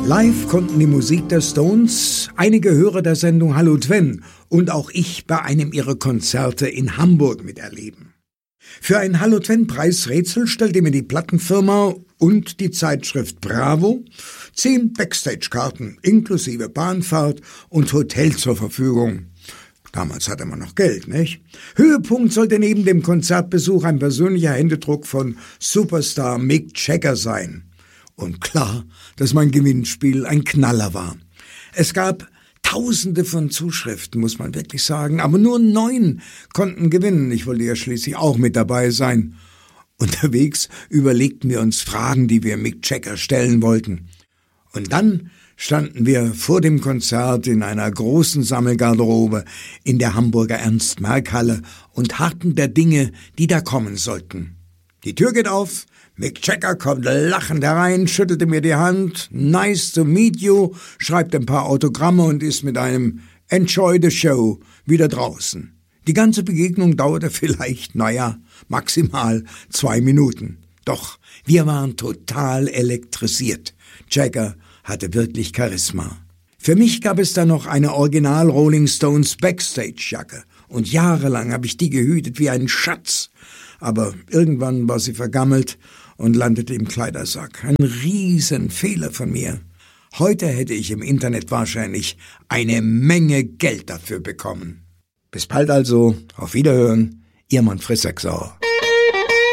Live konnten die Musik der Stones einige Hörer der Sendung Hallo Twen und auch ich bei einem ihrer Konzerte in Hamburg miterleben. Für ein Hallo Twen-Preisrätsel stellte mir die Plattenfirma und die Zeitschrift Bravo 10 Backstage-Karten inklusive Bahnfahrt und Hotel zur Verfügung. Damals hatte man noch Geld, nicht? Höhepunkt sollte neben dem Konzertbesuch ein persönlicher Händedruck von Superstar Mick Jagger sein. Und klar, dass mein Gewinnspiel ein Knaller war. Es gab Tausende von Zuschriften, muss man wirklich sagen, aber nur 9 konnten gewinnen. Ich wollte ja schließlich auch mit dabei sein. Unterwegs überlegten wir uns Fragen, die wir Mick Jagger stellen wollten. Und dann standen wir vor dem Konzert in einer großen Sammelgarderobe in der Hamburger Ernst-Merck-Halle und harrten der Dinge, die da kommen sollten. Die Tür geht auf, Mick Jagger kommt lachend herein, schüttelte mir die Hand, nice to meet you, schreibt ein paar Autogramme und ist mit einem Enjoy the Show wieder draußen. Die ganze Begegnung dauerte vielleicht, maximal 2 Minuten. Doch wir waren total elektrisiert. Jagger hatte wirklich Charisma. Für mich gab es da noch eine Original Rolling Stones Backstage-Jacke und jahrelang habe ich die gehütet wie einen Schatz. Aber irgendwann war sie vergammelt und landete im Kleidersack. Ein Riesenfehler von mir. Heute hätte ich im Internet wahrscheinlich eine Menge Geld dafür bekommen. Bis bald also, auf Wiederhören, Ihr Manfred Sechsauer.